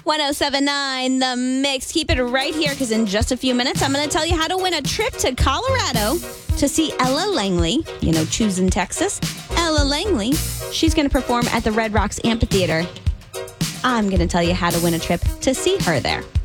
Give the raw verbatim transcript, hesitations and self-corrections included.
one oh seven point nine The Mix. Keep it right here because in just a few minutes, I'm going to tell you how to win a trip to Colorado to see Ella Langley, you know, choosing Texas. Ella Langley, she's going to perform at the Red Rocks Amphitheater. I'm going to tell you how to win a trip to see her there.